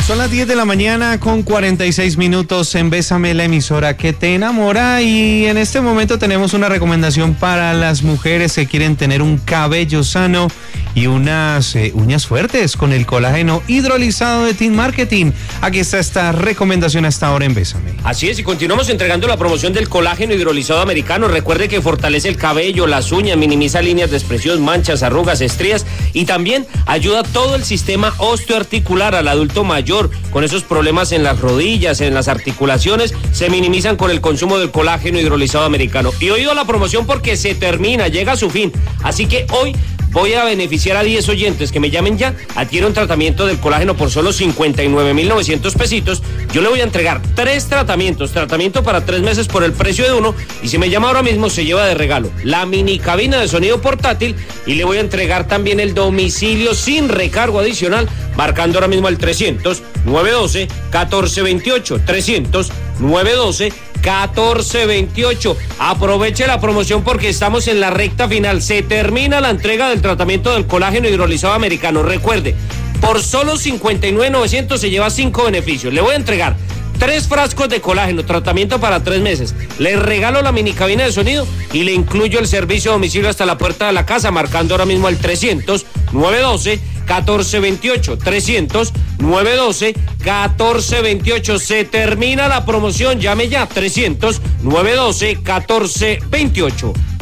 Son las 10 de la mañana con 46 minutos en Bésame, la emisora que te enamora, y en este momento tenemos una recomendación para las mujeres que quieren tener un cabello sano y unas uñas fuertes con el colágeno hidrolizado de Team Marketing. Aquí está esta recomendación hasta ahora en Bésame. Así es, y continuamos entregando la promoción del colágeno hidrolizado americano. Recuerde que fortalece el cabello, las uñas, minimiza líneas de expresión, manchas, arrugas, estrías, y también ayuda a todo el sistema osteoarticular al adulto mayor. Con esos problemas en las rodillas, en las articulaciones, se minimizan con el consumo del colágeno hidrolizado americano. Y oído la promoción porque se termina, llega a su fin. Así que hoy voy a beneficiar a 10 oyentes que me llamen ya, adquieren un tratamiento del colágeno por solo 59.900 pesitos. Yo le voy a entregar 3 tratamiento para 3 meses por el precio de uno, y si me llama ahora mismo se lleva de regalo la mini cabina de sonido portátil, y le voy a entregar también el domicilio sin recargo adicional, marcando ahora mismo al 300-912-1428, 300-912-1428. Aproveche la promoción porque estamos en la recta final. Se termina la entrega del tratamiento del colágeno hidrolizado americano. Recuerde, por solo 59.900 se lleva 5 beneficios. Le voy a entregar 3 frascos de colágeno, tratamiento para 3 meses. Le regalo la mini cabina de sonido y le incluyo el servicio a domicilio hasta la puerta de la casa, marcando ahora mismo al 300-912-1428, 300-912-1428. Se termina la promoción, llame ya, 300-912-1428.